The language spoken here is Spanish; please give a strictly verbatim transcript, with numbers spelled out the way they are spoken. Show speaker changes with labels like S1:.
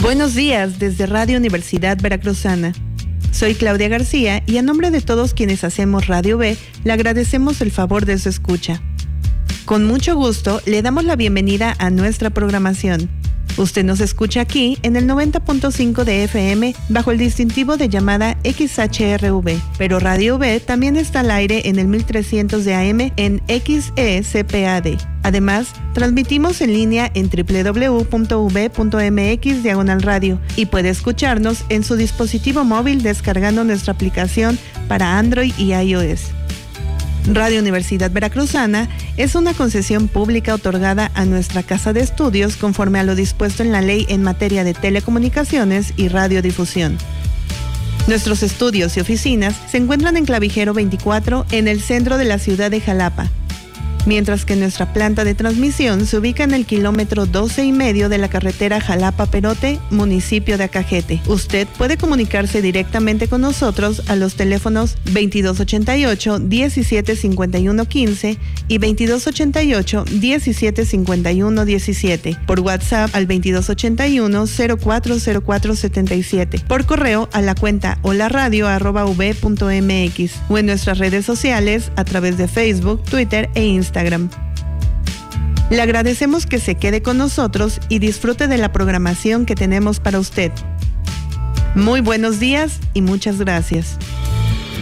S1: Buenos días desde Radio Universidad Veracruzana. Soy Claudia García y a nombre de todos quienes hacemos Radio B, le agradecemos el favor de su escucha. Con mucho gusto, le damos la bienvenida a nuestra programación. Usted nos escucha aquí en el noventa punto cinco de F M bajo el distintivo de llamada X H R V, pero Radio B también está al aire en el mil trescientos de A M en X E C P A D. Además, transmitimos en línea en doble u doble u doble u punto u b punto m x diagonal radio y puede escucharnos en su dispositivo móvil descargando nuestra aplicación para Android y iOS. Radio Universidad Veracruzana es una concesión pública otorgada a nuestra casa de estudios conforme a lo dispuesto en la ley en materia de telecomunicaciones y radiodifusión. Nuestros estudios y oficinas se encuentran en Clavijero veinticuatro en el centro de la ciudad de Jalapa, mientras que nuestra planta de transmisión se ubica en el kilómetro doce y medio de la carretera Jalapa-Perote, municipio de Acajete. Usted puede comunicarse directamente con nosotros a los teléfonos veintidós ochenta y ocho, diecisiete cincuenta y uno quince y veintidós ochenta y ocho, diecisiete cincuenta y uno diecisiete, por WhatsApp al veintidós ochenta y uno, cero cuatro cero cuatro setenta y siete, por correo a la cuenta holaradio arroba u b punto m x o en nuestras redes sociales a través de Facebook, Twitter e Instagram. Instagram. Le agradecemos que se quede con nosotros y disfrute de la programación que tenemos para usted. Muy buenos días y muchas gracias.